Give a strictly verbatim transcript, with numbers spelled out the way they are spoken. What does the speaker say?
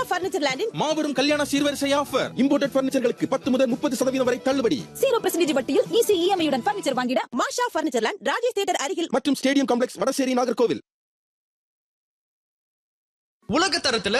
Furniture லேண்டின் மாபெரும் கல்யாண சீர்வரிசை offer. Imported பர்னிச்சர்களுக்கு பத்து முதல் முப்பது சதவீதம் வரை தள்ளுபடி. ஜீரோ பர்சன்டேஜ் வட்டியில் ஈஸி இஎம்ஐ உடன் பர்னிச்சர் வாங்கிட மாஷா பர்னிச்சர் லேண்ட், ராஜேஷ் தியேட்டர் அருகில் மற்றும் ஸ்டேடியம் காம்ப்ளெக்ஸ், வடசேரி, நாகர்கோவில். உலக தரத்துல